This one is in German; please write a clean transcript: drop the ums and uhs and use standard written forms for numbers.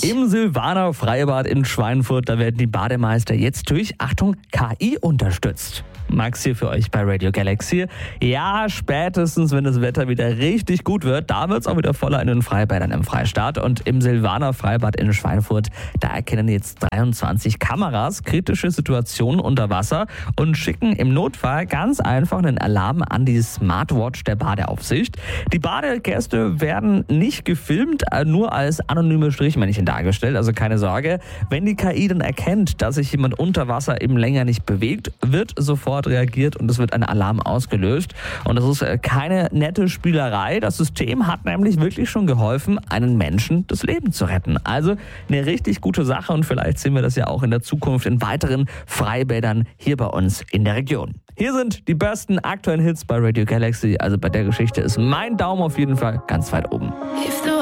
Im Silvaner Freibad in Schweinfurt, da werden die Bademeister jetzt durch, Achtung, KI unterstützt. Max hier für euch bei Radio Galaxy. Ja, spätestens, wenn das Wetter wieder richtig gut wird, da wird es auch wieder voller in den Freibädern im Freistaat. Und im Silvaner Freibad in Schweinfurt, da erkennen jetzt 23 Kameras kritische Situationen unter Wasser und schicken im Notfall ganz einfach einen Alarm an die Smartwatch der Badeaufsicht. Die Badegäste werden nicht gefilmt, nur als anonyme Strichmännchen dargestellt, also keine Sorge. Wenn die KI dann erkennt, dass sich jemand unter Wasser eben länger nicht bewegt, wird sofort reagiert und es wird ein Alarm ausgelöst. Und das ist keine nette Spielerei. Das System hat nämlich wirklich schon geholfen, einen Menschen das Leben zu retten. Also eine richtig gute Sache und vielleicht sehen wir das ja auch in der Zukunft in weiteren Freibädern hier bei uns in der Region. Hier sind die besten aktuellen Hits bei Radio Galaxy. Also bei der Geschichte ist mein Daumen auf jeden Fall ganz weit oben.